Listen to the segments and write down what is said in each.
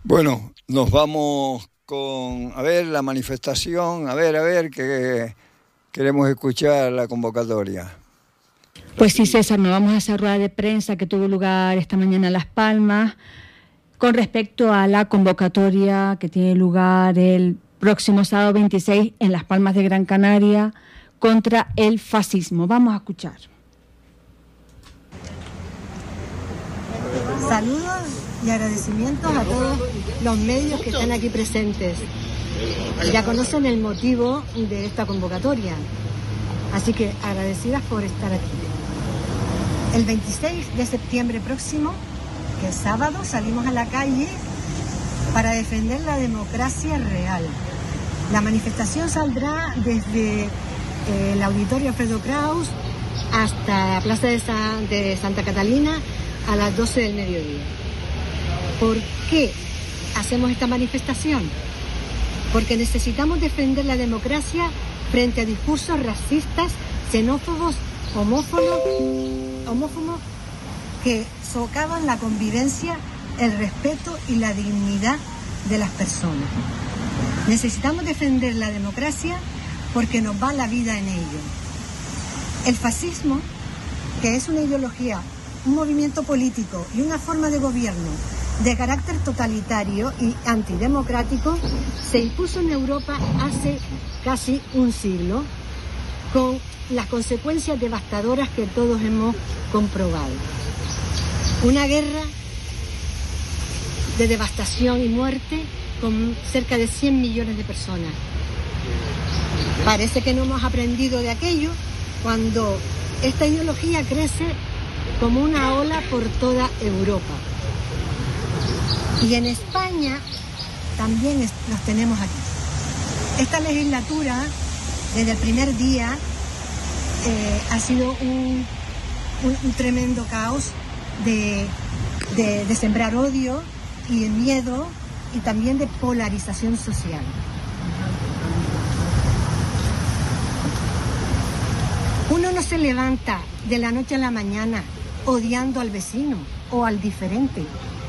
Bueno, nos vamos con, a ver, la manifestación, a ver, que queremos escuchar la convocatoria. Pues sí, César, nos vamos a esa rueda de prensa que tuvo lugar esta mañana en Las Palmas con respecto a la convocatoria que tiene lugar el próximo sábado 26 en Las Palmas de Gran Canaria contra el fascismo. Vamos a escuchar. Saludos y agradecimientos a todos los medios que están aquí presentes. Ya conocen el motivo de esta convocatoria, así que agradecidas por estar aquí. El 26 de septiembre próximo, que es sábado, salimos a la calle para defender la democracia real. La manifestación saldrá desde el Auditorio Alfredo Kraus hasta la Plaza de Santa Catalina a las 12 del mediodía. ¿Por qué hacemos esta manifestación? Porque necesitamos defender la democracia frente a discursos racistas, xenófobos, homófobos que socavan la convivencia, el respeto y la dignidad de las personas. Necesitamos defender la democracia porque nos va la vida en ello. El fascismo, que es una ideología, un movimiento político y una forma de gobierno de carácter totalitario y antidemocrático, se impuso en Europa hace casi un siglo, con las consecuencias devastadoras que todos hemos comprobado. Una guerra de devastación y muerte con cerca de 100 millones de personas. Parece que no hemos aprendido de aquello cuando esta ideología crece como una ola por toda Europa. Y en España también los tenemos aquí. Esta legislatura, desde el primer día, ha sido un tremendo caos de sembrar odio y miedo y también de polarización social. Uno no se levanta de la noche a la mañana odiando al vecino o al diferente.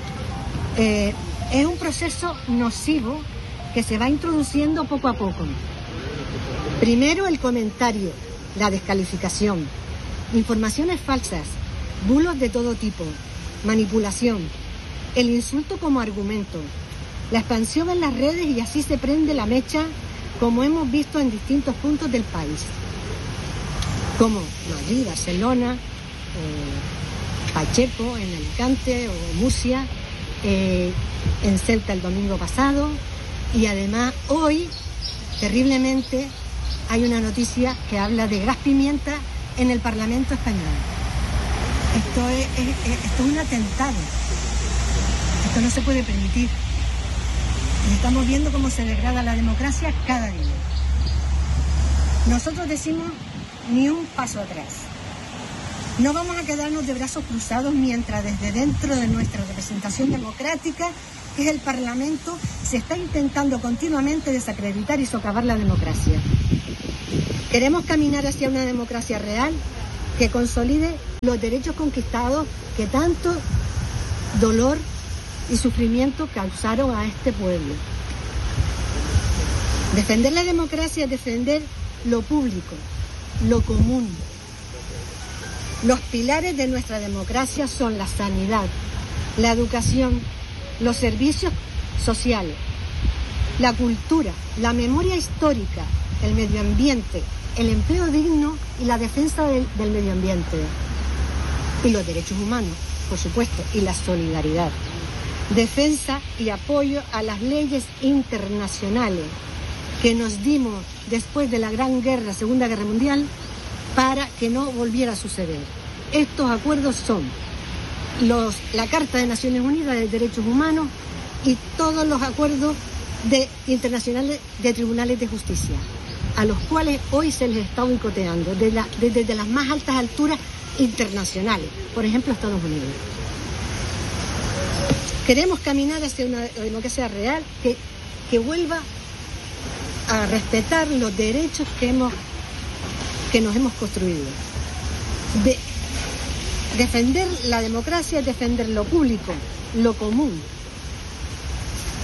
Es un proceso nocivo que se va introduciendo poco a poco. Primero el comentario, la descalificación, informaciones falsas, bulos de todo tipo, manipulación, el insulto como argumento, la expansión en las redes y así se prende la mecha como hemos visto en distintos puntos del país, como Madrid, Barcelona, Pacheco en Alicante o Murcia, en Ceuta el domingo pasado, y además hoy, terriblemente, hay una noticia que habla de gas pimienta en el Parlamento español. Esto es un atentado. Esto no se puede permitir. Y estamos viendo cómo se degrada la democracia cada día. Nosotros decimos ni un paso atrás. No vamos a quedarnos de brazos cruzados mientras desde dentro de nuestra representación democrática, que es el Parlamento, se está intentando continuamente desacreditar y socavar la democracia. Queremos caminar hacia una democracia real que consolide los derechos conquistados que tanto dolor y sufrimiento causaron a este pueblo. Defender la democracia es defender lo público, lo común. Los pilares de nuestra democracia son la sanidad, la educación, los servicios sociales, la cultura, la memoria histórica, el medio ambiente, el empleo digno y la defensa del medio ambiente. Y los derechos humanos, por supuesto, y la solidaridad. Defensa y apoyo a las leyes internacionales que nos dimos después de la Gran Guerra, Segunda Guerra Mundial, para que no volviera a suceder. Estos acuerdos son la Carta de Naciones Unidas de Derechos Humanos y todos los acuerdos internacionales de tribunales de justicia, a los cuales hoy se les está boicoteando desde las más altas alturas internacionales, por ejemplo Estados Unidos. Queremos caminar hacia una democracia real que vuelva a respetar los derechos que nos hemos construido. Defender la democracia es defender lo público, lo común.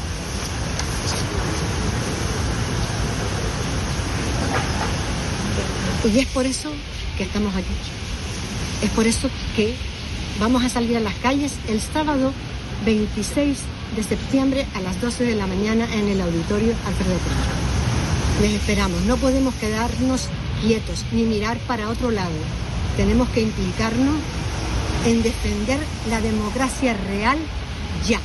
Y es por eso que estamos aquí. Es por eso que vamos a salir a las calles el sábado 26 de septiembre a las 12 de la mañana en el auditorio Alfredo Kraus. Les esperamos. No podemos quedarnos quietos ni mirar para otro lado. Tenemos que implicarnos en defender la democracia real ya.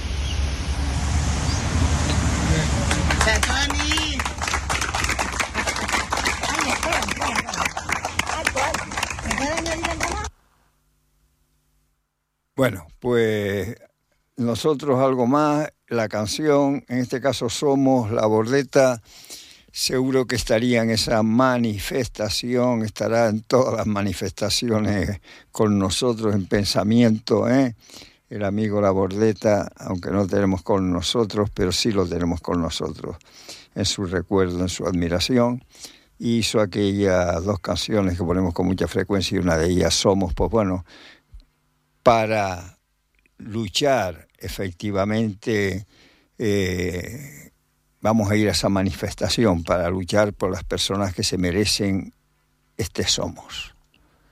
Bueno, pues nosotros algo más, la canción, en este caso Somos La Bordeta, seguro que estaría en esa manifestación, estará en todas las manifestaciones con nosotros en pensamiento, el amigo La Bordeta, aunque no lo tenemos con nosotros, pero sí lo tenemos con nosotros, en su recuerdo, en su admiración. Hizo aquellas 2 canciones que ponemos con mucha frecuencia y una de ellas Somos, pues bueno, para luchar efectivamente, vamos a ir a esa manifestación para luchar por las personas que se merecen este Somos.